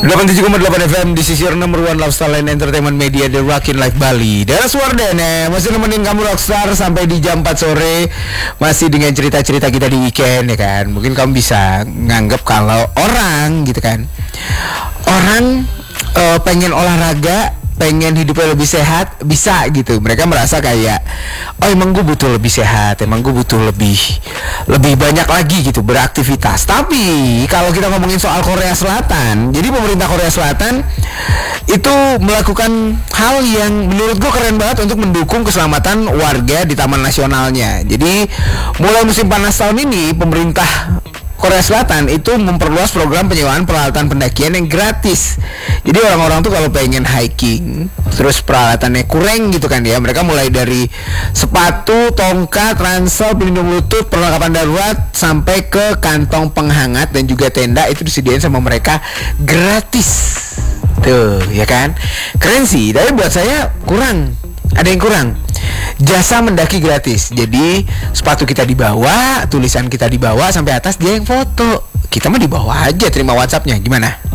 87,8 FM di sisi number one lifestyle and entertainment media The Rockin' Life Bali. Dara Suwardana masih nemenin kamu Rockstar sampai di jam 4 sore. Masih dengan cerita-cerita kita di weekend ya kan. Mungkin kamu bisa nganggap kalau orang gitu kan, orang pengen olahraga, pengen hidupnya lebih sehat, bisa gitu. Mereka merasa kayak, oh emang gue butuh lebih sehat, emang gue butuh lebih banyak lagi gitu beraktivitas. Tapi kalau kita ngomongin soal Korea Selatan, jadi pemerintah Korea Selatan itu melakukan hal yang menurut gue keren banget untuk mendukung keselamatan warga di taman nasionalnya. Jadi mulai musim panas tahun ini, pemerintah Korea Selatan itu memperluas program penyewaan peralatan pendakian yang gratis. Jadi orang-orang tuh kalau pengen hiking, terus peralatannya kurang gitu kan ya, mereka mulai dari sepatu, tongkat, ransel, pelindung lutut, perlengkapan darurat, sampai ke kantong penghangat dan juga tenda itu disediain sama mereka gratis. Tuh, ya kan? Keren sih, tapi buat saya kurang. Ada yang kurang. Jasa mendaki gratis. Jadi sepatu kita dibawa, tulisan kita dibawa sampai atas, dia yang foto. Kita mah dibawa aja, terima WhatsApp-nya. Gimana?